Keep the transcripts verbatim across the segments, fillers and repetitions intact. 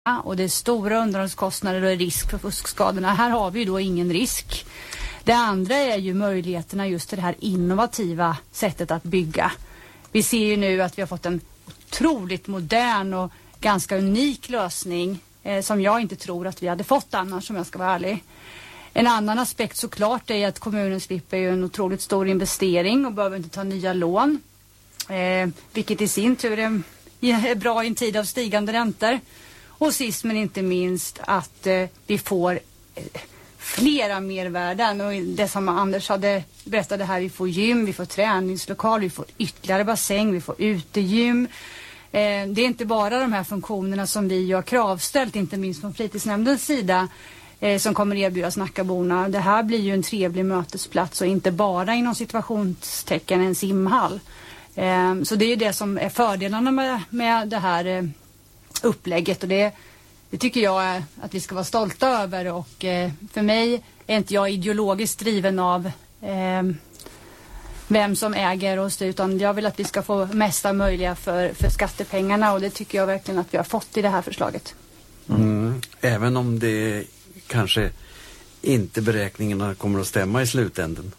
och det är stora underhållskostnader och risk för fuskskadorna. Här har vi ju då ingen risk. Det andra är ju möjligheterna just till det här innovativa sättet att bygga. Vi ser ju nu att vi har fått en otroligt modern och ganska unik lösning eh, som jag inte tror att vi hade fått annars, om jag ska vara ärlig. En annan aspekt såklart är att kommunen slipper ju en otroligt stor investering och behöver inte ta nya lån. Eh, vilket i sin tur är, är bra i en tid av stigande räntor. Och sist men inte minst att eh, vi får eh, flera mervärden. Och det som Anders hade berättat här, vi får gym, vi får träningslokal, vi får ytterligare bassäng, vi får utegym. Eh, det är inte bara de här funktionerna som vi har kravställt, inte minst från fritidsnämndens sida, eh, som kommer erbjudas Nackaborna. Det här blir ju en trevlig mötesplats och inte bara inom situationstecken en simhall. Eh, så det är ju det som är fördelarna med, med det här eh, upplägget, och det, det tycker jag är att vi ska vara stolta över. Och eh, för mig är inte jag ideologiskt driven av eh, vem som äger och styr, utan jag vill att vi ska få mesta möjliga för, för skattepengarna, och det tycker jag verkligen att vi har fått i det här förslaget. Mm. Även om det kanske inte beräkningarna kommer att stämma i slutändan.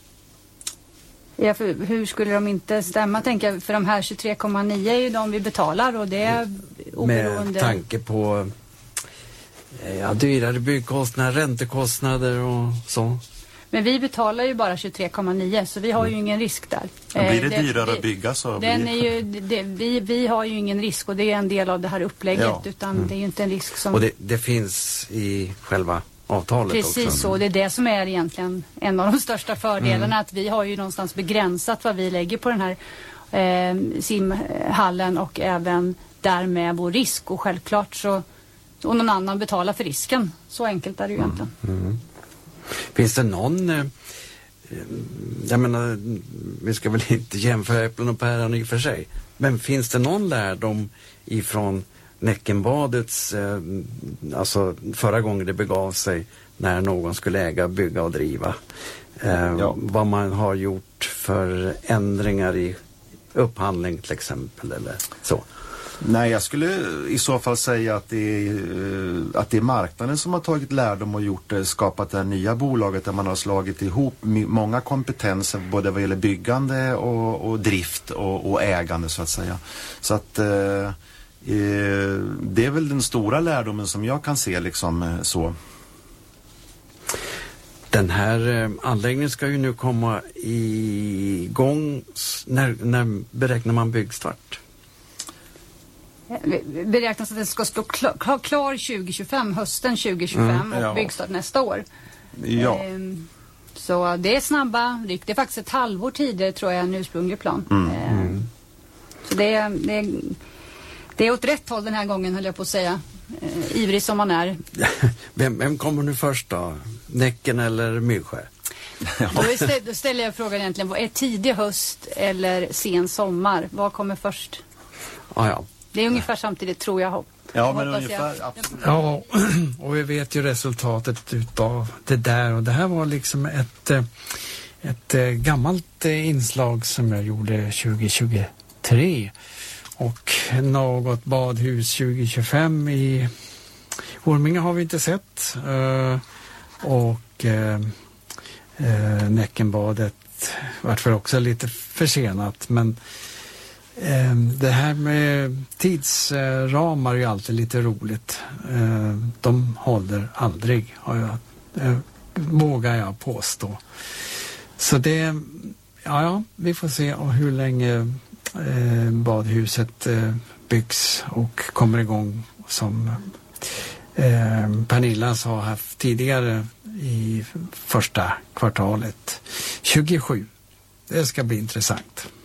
Ja, för hur skulle de inte stämma, tänker jag, för de här tjugotre komma nio är ju de vi betalar, och det är oberoende. Med tanke på ja, dyrare byggkostnader, räntekostnader och så. Men vi betalar ju bara tjugotre komma nio, så vi har ju ingen risk där. Men blir det, det dyrare att bygga så den blir... är ju, det, vi, vi har ju ingen risk, och det är en del av det här upplägget, ja. utan mm. det är ju inte en risk som... Och det, det finns i själva avtalet Precis också. Precis så, det är det som är egentligen en av de största fördelarna, mm. att vi har ju någonstans begränsat vad vi lägger på den här eh, simhallen, och även därmed vår risk, och självklart så, och någon annan betalar för risken. Så enkelt är det ju mm. egentligen. Mm. Finns det någon, eh, jag menar, vi ska väl inte jämföra äpplen och päron i och för sig, men finns det någon lärdom ifrån Näckenbadets, eh, alltså förra gången det begav sig när någon skulle äga, bygga och driva, eh, ja. vad man har gjort för ändringar i upphandling till exempel eller så? Nej, jag skulle i så fall säga att det är, att det är marknaden som har tagit lärdom och gjort det, skapat det här nya bolaget där man har slagit ihop många kompetenser både vad gäller byggande och, och drift och, och ägande så att säga. Så att eh, det är väl den stora lärdomen som jag kan se liksom så. Den här anläggningen ska ju nu komma igång. När, när beräknar man byggstart? Beräknas att den ska stå klar, klar tjugo tjugofem, hösten tjugo tjugofem, mm, ja. och byggstart nästa år. Ja. Ehm, så det är snabba ryck. Det är faktiskt ett halvår tidigare tror jag en ursprunglig plan. Mm. Ehm, så det är, det, är, det är åt rätt håll den här gången, höll jag på att säga. Ehm, ivrig som man är. vem, vem kommer nu först då? Näcken eller Myrsjö? Då, ställ, då ställer jag frågan egentligen, vad är tidig höst eller sen sommar? Vad kommer först? Ah, ja. Det är ungefär samtidigt, tror jag. Ja, men ungefär, absolut. Ja, och vi vet ju resultatet utav det där. Och det här var liksom ett, ett gammalt inslag som jag gjorde tjugo tjugotre. Och något badhus tjugo tjugofem i Orminge har vi inte sett. Och Näckenbadet var för också lite försenat, men det här med tidsramar är ju alltid lite roligt. De håller aldrig, har jag, vågar jag påstå. Så det, ja, ja vi får se hur länge badhuset byggs och kommer igång, som Pernilla sa haft tidigare i första kvartalet tjugosju. Det ska bli intressant.